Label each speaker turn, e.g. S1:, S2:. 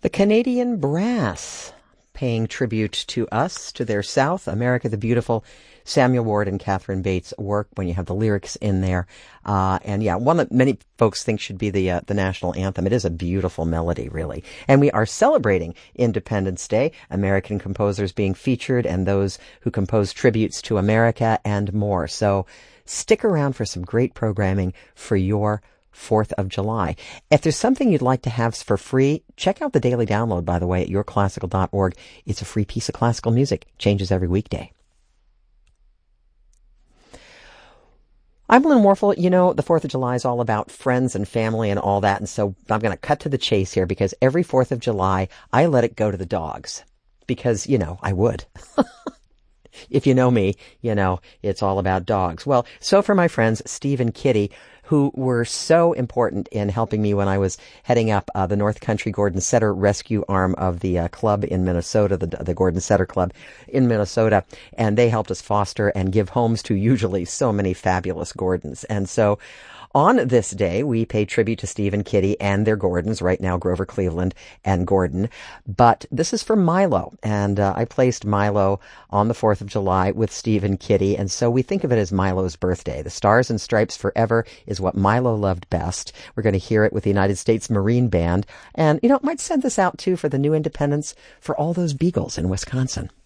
S1: The Canadian Brass, paying tribute to us, to their South, America the Beautiful, Samuel Ward and Catherine Bates' work when you have the lyrics in there. And yeah, one that many folks think should be the national anthem. It is a beautiful melody, really. And we are celebrating Independence Day, American composers being featured and those who compose tributes to America and more. So stick around for some great programming for your 4th of July. If there's something you'd like to have for free, check out the daily download, by the way, at yourclassical.org. It's a free piece of classical music. Changes every weekday. I'm Lynn Warfel. You know, the 4th of July is all about friends and family and all that. And so I'm going to cut to the chase here because every 4th of July, I let it go to the dogs because, you know, I would. If you know me, you know, it's all about dogs. Well, so for my friends, Steve and Kitty, who were so important in helping me when I was heading up the North Country Gordon Setter rescue arm of the club in Minnesota, the Gordon Setter Club in Minnesota. And they helped us foster and give homes to usually so many fabulous Gordons. And so on this day, we pay tribute to Steve and Kitty and their Gordons, right now Grover Cleveland and Gordon. But this is for Milo, and I placed Milo on the 4th of July with Steve and Kitty, and so we think of it as Milo's birthday. The Stars and Stripes Forever is what Milo loved best. We're going to hear it with the United States Marine Band, and, you know, might send this out, too, for the new independence for all those beagles in Wisconsin.